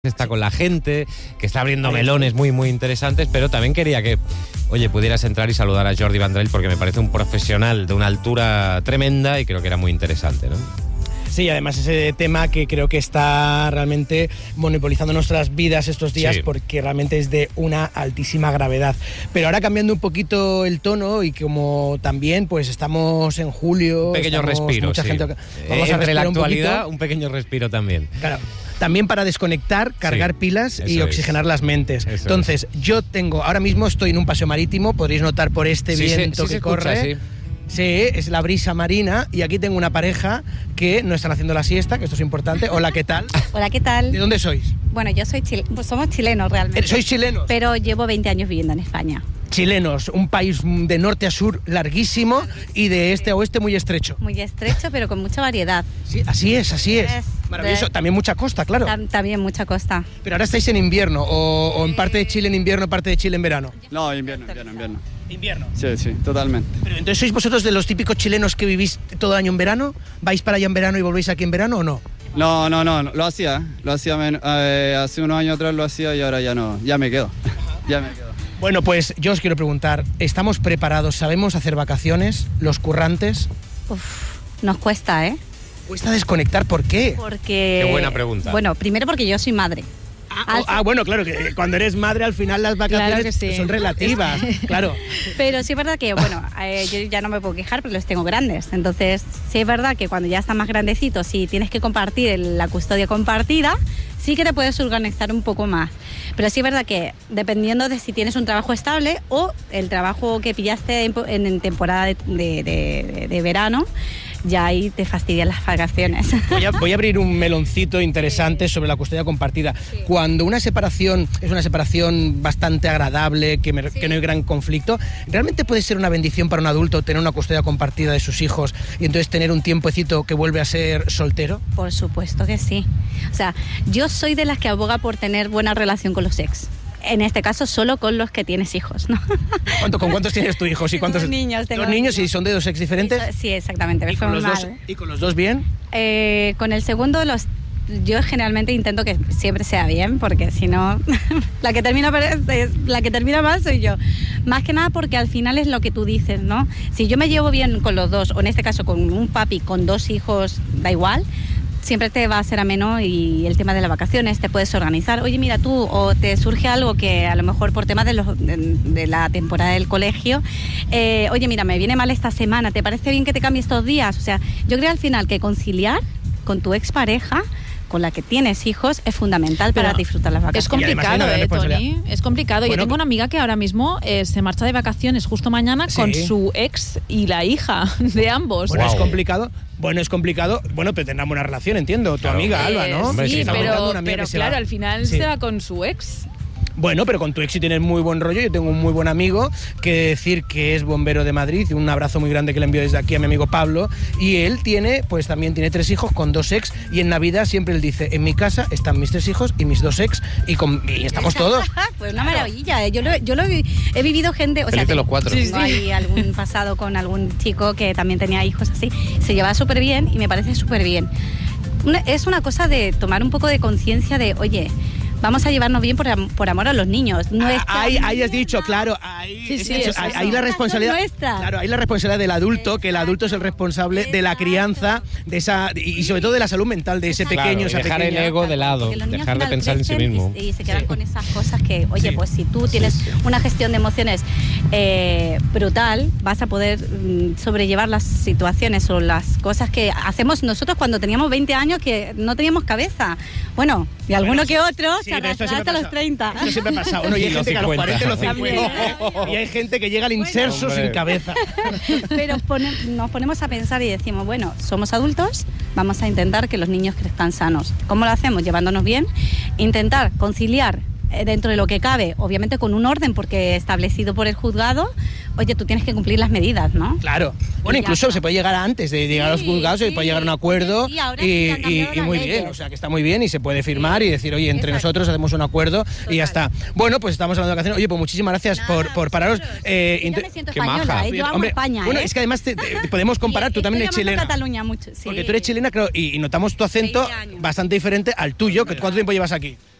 está con la gente, que está abriendo melones muy, muy interesantes, pero también quería que, oye, pudieras entrar y saludar a Jordi Vendrell porque me parece un profesional de una altura tremenda y creo que era muy interesante, ¿no? Sí, además ese tema que creo que está realmente monopolizando nuestras vidas estos días, sí, porque realmente es de una altísima gravedad. Pero ahora cambiando un poquito el tono y como también pues estamos en julio... Un pequeño respiro, mucha sí. gente, vamos a entre la actualidad, un pequeño respiro también. Claro. También para desconectar, cargar pilas y oxigenar las mentes. Entonces, yo tengo, ahora mismo estoy en un paseo marítimo, podréis notar por este viento que corre. Sí, es la brisa marina y aquí tengo una pareja que no están haciendo la siesta, que esto es importante. Hola, ¿qué tal? Hola, ¿qué tal? ¿De dónde sois? Bueno, yo soy pues somos chilenos realmente. ¿Sois chilenos? Pero llevo 20 años viviendo en España. Chilenos, un país de norte a sur larguísimo y de este a oeste muy estrecho. Muy estrecho, pero con mucha variedad. Sí, así es. Maravilloso. También mucha costa, claro. También mucha costa. Pero ahora estáis en invierno, o en parte de Chile en invierno, parte de Chile en verano. No, invierno. ¿Invierno? Sí, totalmente. Pero entonces, ¿sois vosotros de los típicos chilenos que vivís todo el año en verano? ¿Vais para allá en verano y volvéis aquí en verano o no? No, lo hacía hace unos años atrás lo hacía y ahora ya no, ya me quedo. Bueno, pues yo os quiero preguntar, ¿estamos preparados? ¿Sabemos hacer vacaciones, los currantes? Nos cuesta, ¿eh? ¿Cuesta desconectar? ¿Por qué? Porque... Qué buena pregunta. Bueno, primero porque yo soy madre. Bueno, claro, que cuando eres madre al final las vacaciones son relativas, claro. Pero sí es verdad que, bueno, yo ya no me puedo quejar porque los tengo grandes. Entonces, sí es verdad que cuando ya están más grandecitos y tienes que compartir la custodia compartida, sí que te puedes organizar un poco más. Pero sí es verdad que dependiendo de si tienes un trabajo estable o el trabajo que pillaste en temporada de verano, ya ahí te fastidian las vacaciones. Voy a abrir un meloncito interesante sobre la custodia compartida. Sí. Cuando una separación es una separación bastante agradable, que no hay gran conflicto, ¿realmente puede ser una bendición para un adulto tener una custodia compartida de sus hijos y entonces tener un tiempecito que vuelve a ser soltero? Por supuesto que sí. O sea, yo soy de las que aboga por tener buena relación con los ex. En este caso, solo con los que tienes hijos, ¿no? ¿Con cuántos tienes tus hijos? Dos niños. ¿Dos niños y son de dos ex diferentes? Sí, exactamente. ¿Y con los dos bien? Con el segundo, yo generalmente intento que siempre sea bien, porque si no, la que termina mal soy yo. Más que nada porque al final es lo que tú dices, ¿no? Si yo me llevo bien con los dos, o en este caso con un papi, con dos hijos, da igual, siempre te va a ser ameno y el tema de las vacaciones te puedes organizar. Oye, mira tú, o te surge algo que a lo mejor por temas de la temporada del colegio, oye, mira, me viene mal esta semana, ¿te parece bien que te cambie estos días? O sea, yo creo al final que conciliar con tu expareja, con la que tienes hijos, es fundamental para disfrutar las vacaciones. Es complicado, Toni. Es complicado. Bueno, yo tengo una amiga que ahora mismo se marcha de vacaciones justo mañana con su ex y la hija de ambos. Bueno, es complicado. Bueno, pero tendrán buena relación, entiendo. Tu amiga, Alba, ¿no? Hombre, sí, pero claro, al final se va con su ex. Bueno, pero con tu ex sí tienes muy buen rollo. Yo tengo un muy buen amigo que decir que es bombero de Madrid, y un abrazo muy grande que le envío desde aquí a mi amigo Pablo, y él también tiene 3 hijos con 2 ex, y en Navidad siempre él dice, en mi casa están mis 3 hijos y mis 2 ex y estamos todos. Pues una maravilla, yo lo he vivido gente, o sea, los 4. Tengo ahí algún pasado con algún chico que también tenía hijos así, se llevaba súper bien y me parece súper bien. Es una cosa de tomar un poco de conciencia de, oye, vamos a llevarnos bien por amor a los niños. Ahí has dicho, claro, ahí la responsabilidad. Claro, ahí la responsabilidad del adulto, que el adulto es el responsable de la crianza, de esa y sobre todo de la salud mental de ese pequeño, esa dejar pequeña. el ego de lado, dejar de pensar en sí mismo. Y se quedan con esas cosas que, oye, pues si tú tienes una gestión de emociones brutal, vas a poder sobrellevar las situaciones o las cosas que hacemos nosotros cuando teníamos 20 años que no teníamos cabeza. Bueno, y alguno que otro hasta los 30. Eso siempre ha pasado. Bueno, y hay gente que a los 40 los 50. Y hay gente que llega al inserso sin cabeza. Pero nos ponemos a pensar y decimos, bueno, somos adultos, vamos a intentar que los niños crezcan sanos. ¿Cómo lo hacemos? Llevándonos bien. Intentar conciliar dentro de lo que cabe, obviamente con un orden porque establecido por el juzgado. Oye, tú tienes que cumplir las medidas, ¿no? Claro. Bueno, incluso se puede llegar antes de llegar a los juzgados, se puede llegar a un acuerdo y muy bien, o sea, que está muy bien y se puede firmar y decir, oye, entre nosotros hacemos un acuerdo y ya está. Bueno, pues estamos hablando de vacaciones. Oye, pues muchísimas gracias por pararos. Yo me siento española, yo amo España. Bueno, es que además te podemos comparar, tú también eres chilena. Cataluña mucho, sí. Porque tú eres chilena, creo, y notamos tu acento bastante diferente al tuyo. ¿Cuánto tiempo llevas aquí?